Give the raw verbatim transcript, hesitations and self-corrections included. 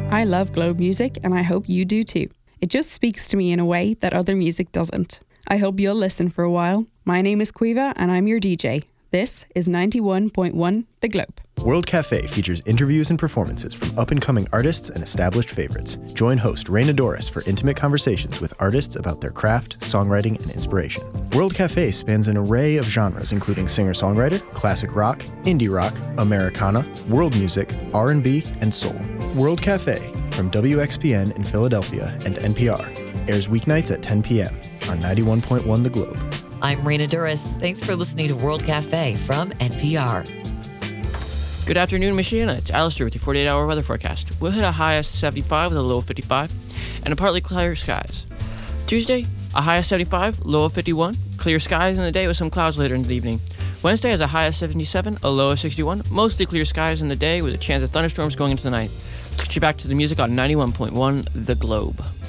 I love Globe music and I hope you do too. It just speaks to me in a way that other music doesn't. I hope you'll listen for a while. My name is Quiva and I'm your D J. This is ninety-one point one The Globe. World Cafe features interviews and performances from up-and-coming artists and established favorites. Join host Raina Doris for intimate conversations with artists about their craft, songwriting, and inspiration. World Cafe spans an array of genres including singer-songwriter, classic rock, indie rock, Americana, world music, R and B, and soul. World Cafe from W X P N in Philadelphia and N P R airs weeknights at ten p.m. on ninety-one point one The Globe. I'm Raina Duras. Thanks for listening to World Cafe from N P R. Good afternoon, Michigan. It's Alistair with your forty-eight hour weather forecast. We'll hit a high of seventy-five with a low of fifty-five and a partly clear skies. Tuesday, a high of seventy-five, low of fifty-one. Clear skies in the day with some clouds later in the evening. Wednesday has a high of seventy-seven, a low of sixty-one. Mostly clear skies in the day with a chance of thunderstorms going into the night. Let's get you back to the music on ninety-one point one The Globe.